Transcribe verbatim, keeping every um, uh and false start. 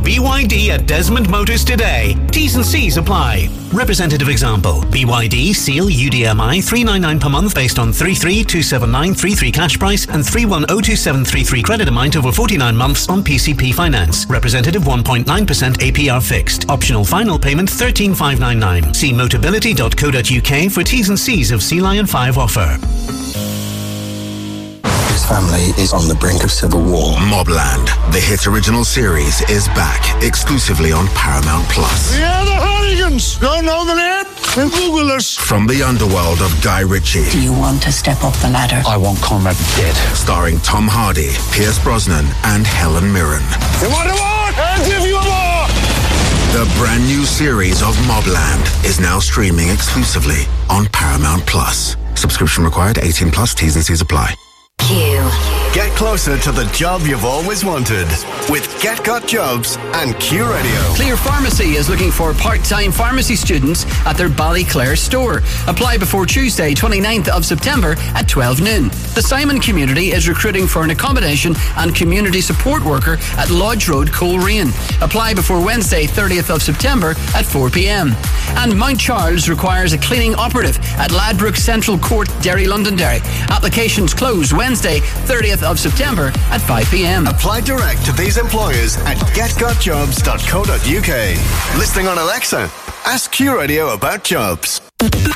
B Y D at Desmond Motors today. T's and C's apply. Representative example. B Y D Seal U D M I three ninety-nine per month based on three three two seven nine three three cash price and three one zero two seven three three credit amount over forty-nine months on P C P finance. Representative one point nine percent A P R fixed. Optional final payment thirteen thousand five hundred ninety-nine. See motability dot co dot U K for T's and C's of Sea Lion five offer. His family is on the brink of civil war. Mobland, the hit original series, is back exclusively on Paramount Plus. We are the Hardigans. Don't know the name? Then Google us. From the underworld of Guy Ritchie. Do you want to step up the ladder? I want Conrad dead. Starring Tom Hardy, Pierce Brosnan, and Helen Mirren. You want a war? I'll give you a war. The brand new series of Mobland is now streaming exclusively on Paramount Plus. Subscription required. eighteen plus. T's and C's apply. Q. Get closer to the job you've always wanted with Get Got Jobs and Q Radio. Clear Pharmacy is looking for part-time pharmacy students at their Ballyclare store. Apply before Tuesday, twenty-ninth of September at twelve noon. The Simon community is recruiting for an accommodation and community support worker at Lodge Road, Coleraine. Apply before Wednesday, thirtieth of September at four p.m. And Mount Charles requires a cleaning operative at Ladbroke Central Court, Derry, Londonderry. Applications close Wednesday, thirtieth of September at five p.m. Apply direct to these employers at get got jobs dot co dot U K. Listening on Alexa, ask Q Radio about jobs.